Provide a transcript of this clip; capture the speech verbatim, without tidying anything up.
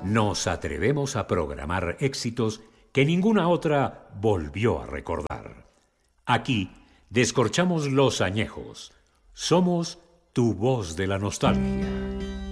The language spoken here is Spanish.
nos atrevemos a programar éxitos que ninguna otra volvió a recordar. Aquí descorchamos los añejos. Somos tu voz de la nostalgia.